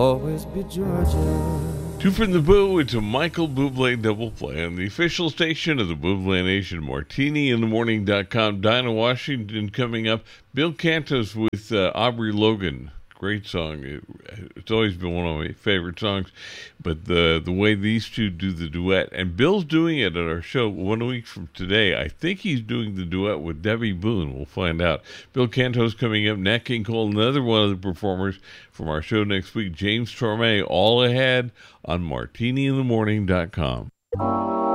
Always be Georgia. Two from the Boo, it's a Michael Bublé double play on the official station of the Bublé Nation, MartiniInTheMorning.com. Dinah Washington coming up. Bill Cantos with Aubrey Logan. Great song. It's always been one of my favorite songs. But the way these two do the duet, and Bill's doing it at our show 1 week from today. I think he's doing the duet with Debbie Boone. We'll find out. Bill Cantos coming up. Nat King Cole, another one of the performers from our show next week. James Torme, all ahead on MartiniInTheMorning.com.